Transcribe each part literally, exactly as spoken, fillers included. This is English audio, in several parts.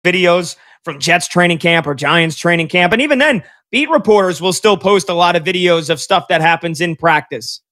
videos from Jets training camp or Giants training camp. And even then, beat reporters will still post a lot of videos of stuff that happens in practice.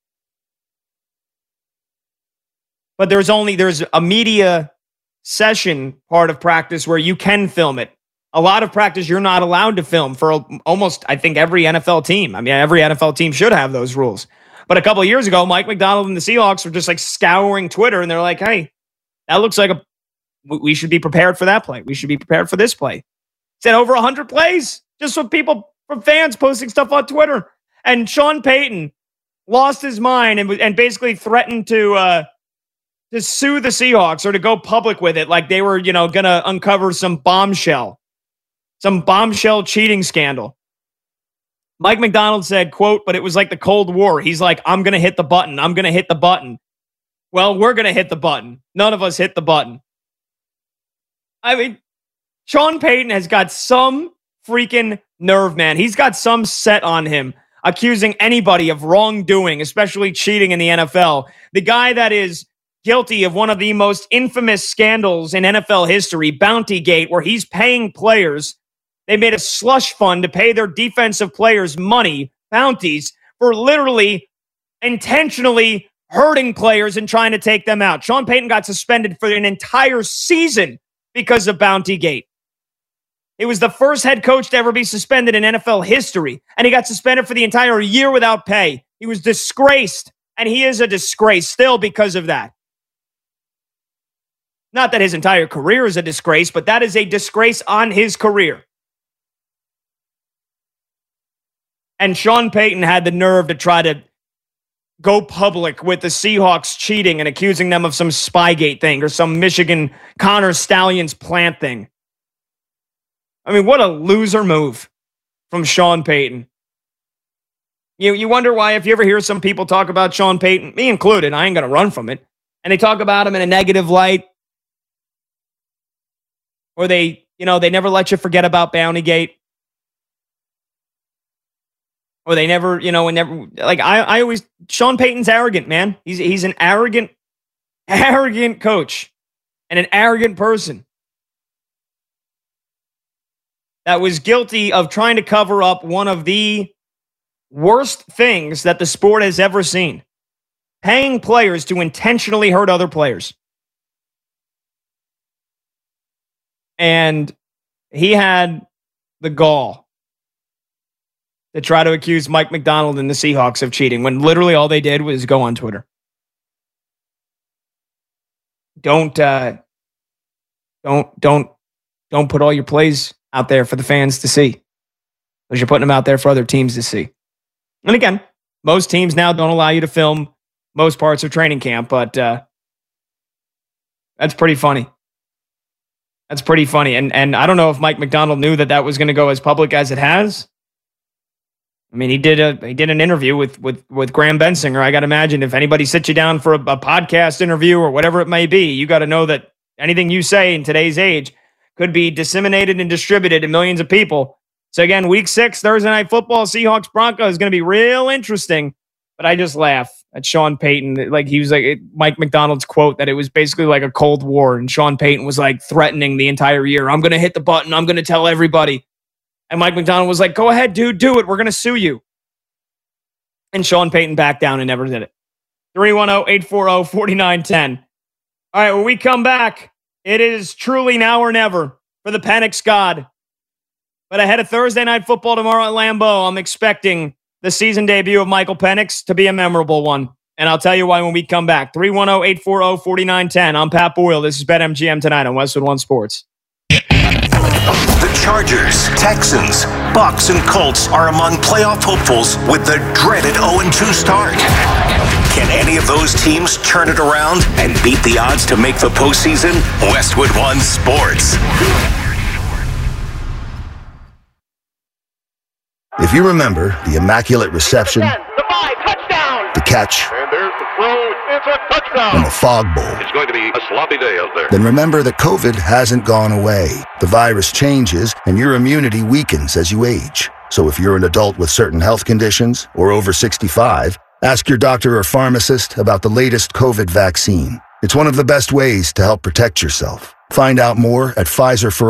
But there's only, there's a media session part of practice where you can film it. A lot of practice you're not allowed to film for almost, I think, every N F L team. I mean, every N F L team should have those rules. But a couple of years ago, Mike Macdonald and the Seahawks were just like scouring Twitter, and they're like, hey, that looks like a, we should be prepared for that play. We should be prepared for this play. Said over one hundred plays, just from people, from fans posting stuff on Twitter. And Sean Payton lost his mind and, and basically threatened to, uh, to sue the Seahawks or to go public with it, like they were, you know, going to uncover some bombshell. Some bombshell cheating scandal. Mike Macdonald said, quote, but it was like the Cold War. He's like, I'm going to hit the button. I'm going to hit the button. Well, we're going to hit the button. None of us hit the button. I mean, Sean Payton has got some freaking nerve, man. He's got some set on him, accusing anybody of wrongdoing, especially cheating in the N F L. The guy that is guilty of one of the most infamous scandals in N F L history, Bountygate, where he's paying players. They made a slush fund to pay their defensive players money, bounties, for literally intentionally hurting players and trying to take them out. Sean Payton got suspended for an entire season because of Bountygate. He was the first head coach to ever be suspended in N F L history, and he got suspended for the entire year without pay. He was disgraced, and he is a disgrace still because of that. Not that his entire career is a disgrace, but that is a disgrace on his career. And Sean Payton had the nerve to try to go public with the Seahawks cheating and accusing them of some Spygate thing or some Michigan Connor Stallions plant thing. I mean, what a loser move from Sean Payton. You, you wonder why, if you ever hear some people talk about Sean Payton, me included, I ain't going to run from it, and they talk about him in a negative light, or they, you know, they never let you forget about Bountygate. Or they never, you know, and never, like, I, I always, Sean Payton's arrogant, man. He's, he's an arrogant, arrogant coach and an arrogant person that was guilty of trying to cover up one of the worst things that the sport has ever seen. Paying players to intentionally hurt other players. And he had the gall to try to accuse Mike Macdonald and the Seahawks of cheating when literally all they did was go on Twitter. Don't, uh, don't, don't, don't put all your plays out there for the fans to see, because you're putting them out there for other teams to see. And again, most teams now don't allow you to film most parts of training camp, but uh, that's pretty funny. That's pretty funny. And and I don't know if Mike Macdonald knew that that was going to go as public as it has. I mean, he did a he did an interview with with with Graham Bensinger. I got to imagine if anybody sits you down for a, a podcast interview or whatever it may be, you got to know that anything you say in today's age could be disseminated and distributed to millions of people. So again, week six, Thursday Night Football, Seahawks Broncos is going to be real interesting. But I just laugh at Sean Payton. Like, he was like, it, Mike Macdonald's quote that it was basically like a Cold War. And Sean Payton was like threatening the entire year. I'm going to hit the button. I'm going to tell everybody. And Mike Macdonald was like, go ahead, dude, do it. We're going to sue you. And Sean Payton backed down and never did it. three one zero, eight four zero, four nine one zero. All right, when we come back, it is truly now or never for the Penix God. But ahead of Thursday Night Football tomorrow at Lambeau, I'm expecting the season debut of Michael Penix to be a memorable one. And I'll tell you why when we come back. three one zero, eight four zero, four nine one zero. I'm Pat Boyle. This is BetMGM tonight on Westwood One Sports. The Chargers, Texans, Bucks, and Colts are among playoff hopefuls with the dreaded oh and two start. Can any of those teams turn it around and beat the odds to make the postseason? Westwood One Sports. If you remember the Immaculate Reception, the five, touchdown, the catch, and there's the throw, it's a touchdown, and the Fog Bowl, it's going to be a sloppy day out there. then remember that COVID hasn't gone away. The virus changes, and your immunity weakens as you age. So if you're an adult with certain health conditions or over sixty-five, ask your doctor or pharmacist about the latest COVID vaccine. It's one of the best ways to help protect yourself. Find out more at Pfizer for